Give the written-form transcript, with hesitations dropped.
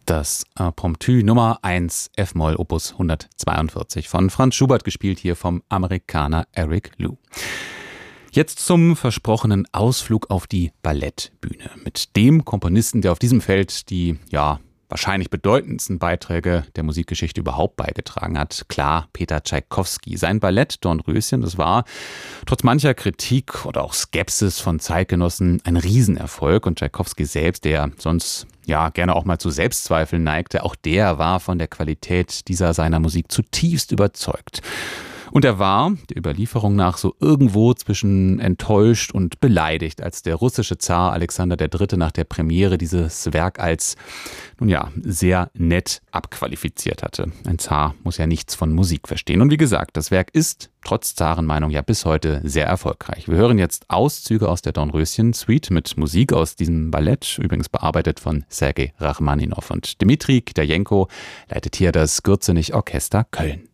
Das Impromptu Nummer 1 F-Moll Opus 142 von Franz Schubert, gespielt hier vom Amerikaner Eric Liu. Jetzt zum versprochenen Ausflug auf die Ballettbühne mit dem Komponisten, der auf diesem Feld die wahrscheinlich bedeutendsten Beiträge der Musikgeschichte überhaupt beigetragen hat. Klar, Peter Tschaikowski. Sein Ballett Dornröschen, das war trotz mancher Kritik oder auch Skepsis von Zeitgenossen ein Riesenerfolg. Und Tschaikowski selbst, der sonst gerne auch mal zu Selbstzweifeln neigte, auch der war von der Qualität dieser seiner Musik zutiefst überzeugt. Und er war, der Überlieferung nach, so irgendwo zwischen enttäuscht und beleidigt, als der russische Zar Alexander III. Nach der Premiere dieses Werk als, sehr nett abqualifiziert hatte. Ein Zar muss ja nichts von Musik verstehen. Und wie gesagt, das Werk ist, trotz Zarenmeinung, bis heute sehr erfolgreich. Wir hören jetzt Auszüge aus der Dornröschen-Suite mit Musik aus diesem Ballett, übrigens bearbeitet von Sergei Rachmaninow. Und Dmitri Kitajenko leitet hier das Gürzenich Orchester Köln.